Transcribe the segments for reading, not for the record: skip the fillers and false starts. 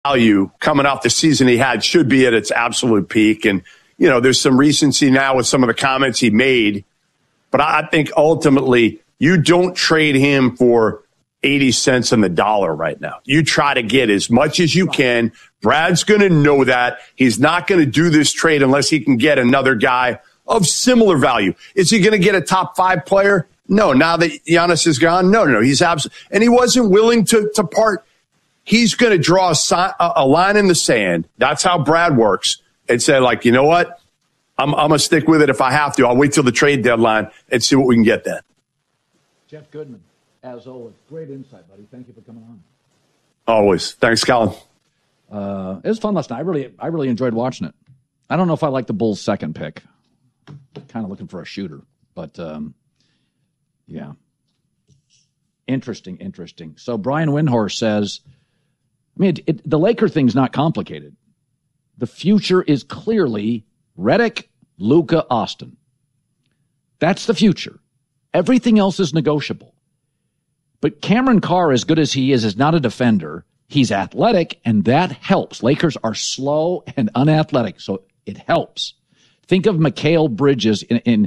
value coming off the season he had should be at its absolute peak. And, there's some recency now with some of the comments he made. But I think ultimately you don't trade him for 80 cents on the dollar right now. You try to get as much as you can. Brad's going to know that. He's not going to do this trade unless he can get another guy of similar value. Is he going to get a top 5 player? No. Now that Giannis is gone? No. He's absolutely, and he wasn't willing to part. He's going to draw a line in the sand. That's how Brad works. And say, like, you know what? I'm going to stick with it if I have to. I'll wait till the trade deadline and see what we can get then. Jeff Goodman, as always, great insight, buddy. Thank you for coming on. Always. Thanks, Colin. It was fun last night. I really enjoyed watching it. I don't know if I like the Bulls' second pick. Kind of looking for a shooter, but yeah. Interesting. So Brian Windhorst says, the Laker thing's not complicated. The future is clearly Redick, Luka, Austin. That's the future. Everything else is negotiable. But Cameron Carr, as good as he is not a defender. He's athletic, and that helps. Lakers are slow and unathletic, so it helps. Think of Mikal Bridges in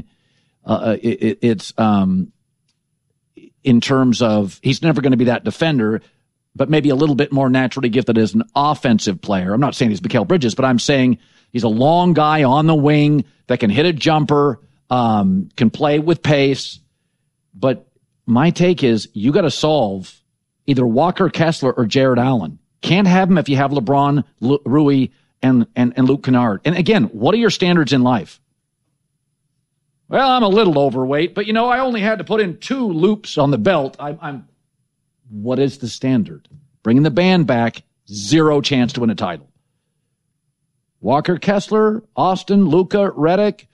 terms of he's never going to be that defender, but maybe a little bit more naturally gifted as an offensive player. I'm not saying he's Mikal Bridges, but I'm saying he's a long guy on the wing that can hit a jumper, can play with pace. But my take is you got to solve either Walker Kessler or Jared Allen. Can't have him if you have LeBron, Rui, and Luke Kennard. And again, what are your standards in life? Well, I'm a little overweight, but I only had to put in 2 loops on the belt. What is the standard? Bringing the band back, 0 chance to win a title. Walker Kessler, Austin, Luka, Redick,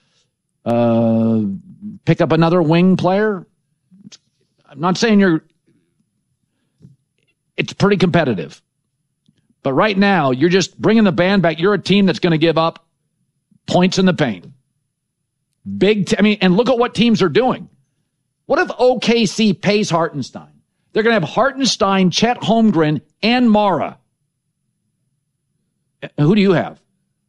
pick up another wing player. I'm not saying it's pretty competitive. But right now, you're just bringing the band back. You're a team that's going to give up points in the paint. And look at what teams are doing. What if OKC pays Hartenstein? They're going to have Hartenstein, Chet Holmgren, and Mara. Who do you have?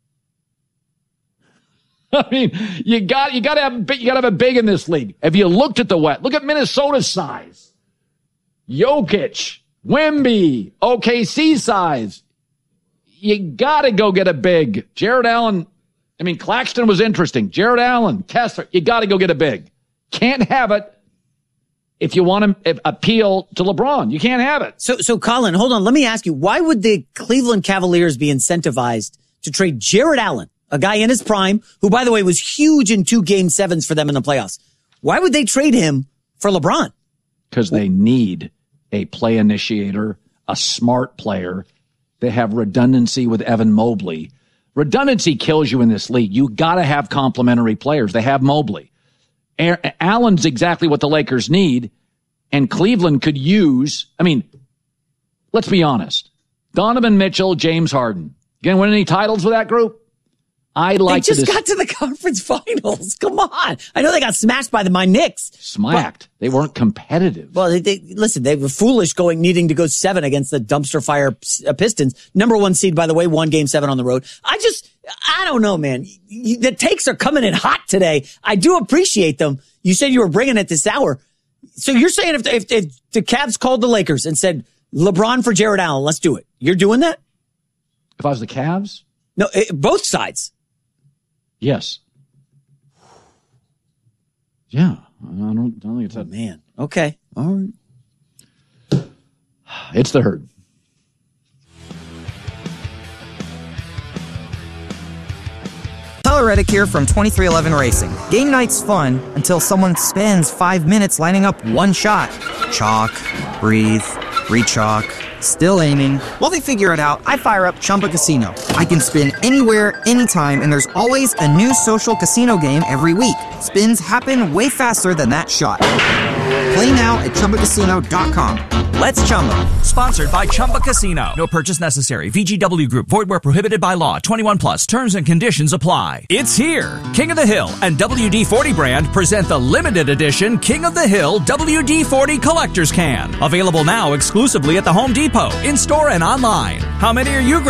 You got to have a big in this league. Have you looked at the West? Look at Minnesota's size. Jokic, Wemby, OKC size. You got to go get a big. Jared Allen. Claxton was interesting. Jared Allen, Kessler. You got to go get a big. Can't have it. If you want to appeal to LeBron, you can't have it. So Colin, hold on. Let me ask you, why would the Cleveland Cavaliers be incentivized to trade Jared Allen, a guy in his prime, who, by the way, was huge in 2 Game 7s for them in the playoffs? Why would they trade him for LeBron? Because they need a play initiator, a smart player. They have redundancy with Evan Mobley. Redundancy kills you in this league. You got to have complementary players. They have Mobley. Allen's exactly what the Lakers need, and Cleveland could use. Let's be honest. Donovan Mitchell, James Harden. You gonna win any titles with that group? They just got to the conference finals. Come on. I know they got smashed by my Knicks. Smacked. They weren't competitive. Well, listen, they were foolish needing to go 7 against the dumpster fire Pistons. Number 1 seed, by the way, 1 Game 7 on the road. I don't know, man. The takes are coming in hot today. I do appreciate them. You said you were bringing it this hour. So you're saying if the Cavs called the Lakers and said, LeBron for Jared Allen, let's do it. You're doing that? If I was the Cavs? No, both sides. Yes. Yeah. I don't think it's that. Man. Okay. All right. It's the herd. Tyler Reddick here from 2311 Racing. Game night's fun until someone spends 5 minutes lining up one shot. Chalk, breathe, re-chalk, still aiming. While they figure it out, I fire up Chumba Casino. I can spin anywhere, anytime, and there's always a new social casino game every week. Spins happen way faster than that shot. Play now at ChumbaCasino.com. Let's Chumba. Sponsored by Chumba Casino. No purchase necessary. VGW Group. Void where prohibited by law. 21 plus. Terms and conditions apply. It's here. King of the Hill and WD-40 brand present the limited edition King of the Hill WD-40 Collector's Can. Available now exclusively at the Home Depot, in-store and online. How many are you